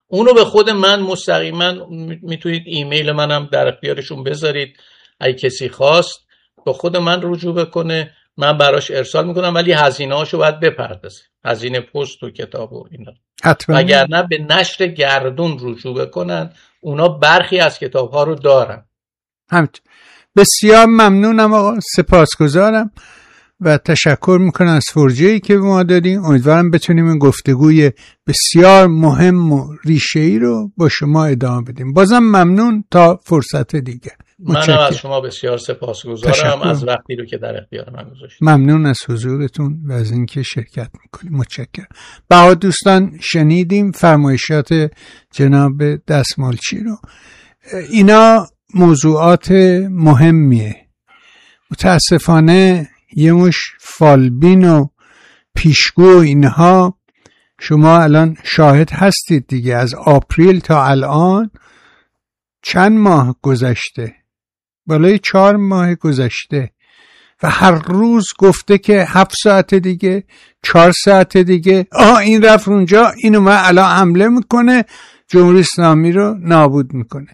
اونو به خود من مستقیما میتونید ایمیل منم در اختیارشون بذارید، اگه کسی خواست به خود من رجوع بکنه من براش ارسال میکنم، ولی هزینه هاشو باید بپردازه، هزینه پست و کتاب و اینا. وگرنه به نشر گردون رجوع بکنن، اونا برخی از کتاب ها رو دارن. بسیار ممنونم آقا، سپاسگزارم و تشکر میکنم از فرجه‌ای که به ما دادین. امیدوارم بتونیم این گفتگوی بسیار مهم و ریشه‌ای رو با شما ادامه بدیم. بازم ممنون تا فرصت دیگه. منم از شما بسیار سپاسگزارم از وقتی رو که در اختیار من گذاشتید. ممنون از حضورتون و از اینکه شرکت میکنیم. متشکرم. بها دوستان شنیدیم فرمایشات جناب دستمالچی رو. اینا موضوعات مهمیه. متاسفانه یه مش فالبین و پیشگو و اینها شما الان شاهد هستید دیگه. از آپریل تا الان چند ماه گذشته؟ بالای 4 ماه گذشته و هر روز گفته که 7 ساعت دیگه، 4 ساعت دیگه، این رفت اونجا، اینو من الان حمله میکنه، جمهوری اسلامی رو نابود میکنه،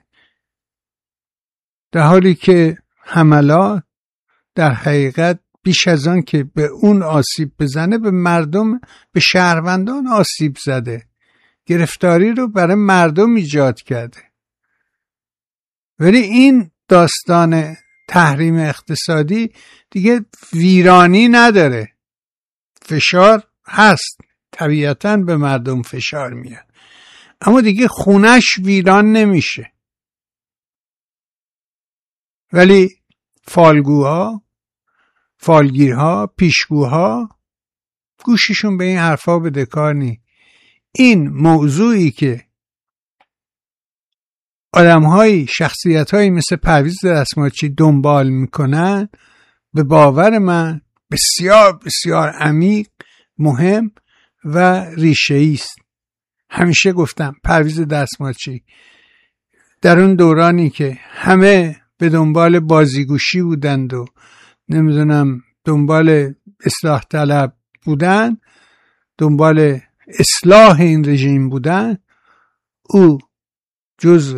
در حالی که حملات در حقیقت بیش از آن که به اون آسیب بزنه به مردم، به شهروندان آسیب زده، گرفتاری رو برای مردم ایجاد کرده. ولی این داستان تحریم اقتصادی دیگه ویرانی نداره. فشار هست، طبیعتاً به مردم فشار میاد، اما دیگه خونش ویران نمیشه. ولی فالگوها، فالگیرها، پیشگوها گوششون به این حرفا بده کار نی. این موضوعی که آدم‌های، شخصیت‌هایی مثل پرویز دستمالچی دنبال میکنن، به باور من بسیار بسیار عمیق، مهم و ریشه‌ای است. همیشه گفتم پرویز دستمالچی در اون دورانی که همه به دنبال بازیگوشی بودند و نمیدونم دنبال اصلاح طلب بودن، دنبال اصلاح این رژیم بودن، او جزو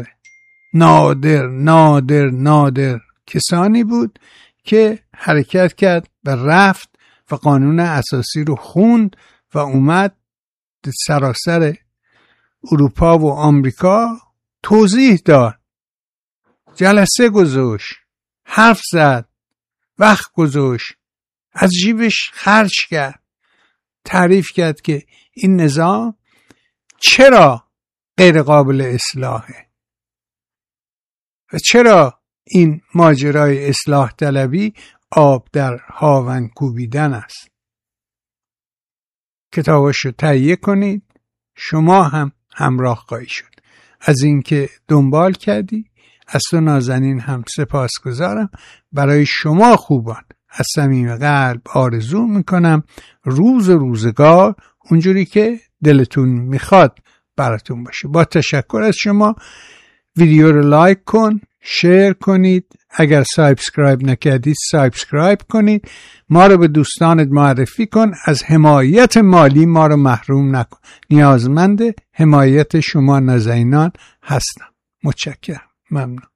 نادر کسانی بود که حرکت کرد و رفت و قانون اساسی رو خوند و اومد سراسر اروپا و آمریکا توضیح داد، جلسه گذاشت، حرف زد، وقت گذاشت، از جیبش خرج کرد، تعریف کرد که این نظام چرا غیر قابل اصلاحه و چرا این ماجرای اصلاح طلبی آب در هاون کوبیدن است. کتاباشو تهیه کنید. شما هم همراه خواهی شد. از اینکه دنبال کردی، از تو نازنین هم سپاسگزارم. برای شما خوبان از صمیم قلب آرزو میکنم روز روزگار اونجوری که دلتون میخواد براتون باشه. با تشکر از شما. ویدیو رو لایک کن، شیر کنید، اگر سابسکرایب نکردید سابسکرایب کنید، ما رو به دوستانت معرفی کن، از حمایت مالی ما رو محروم نکن. نیازمند حمایت شما نازنینان هستم. متشکرم. ممنون.